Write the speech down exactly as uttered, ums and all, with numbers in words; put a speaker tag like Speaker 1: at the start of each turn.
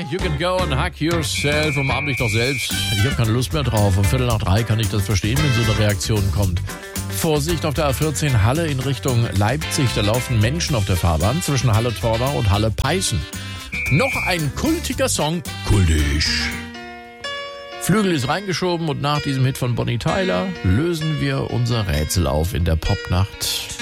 Speaker 1: You Can Go and Hug Yourself. Umarm dich doch selbst. Ich habe keine Lust mehr drauf. Um Viertel nach drei kann ich das verstehen, wenn so eine Reaktion kommt. Vorsicht auf der A vierzehn Halle in Richtung Leipzig. Da laufen Menschen auf der Fahrbahn zwischen Halle-Torgau und Halle-Peißen. Noch ein kultiger Song. Kultig. Flügel ist reingeschoben und nach diesem Hit von Bonnie Tyler lösen wir unser Rätsel auf in der Popnacht.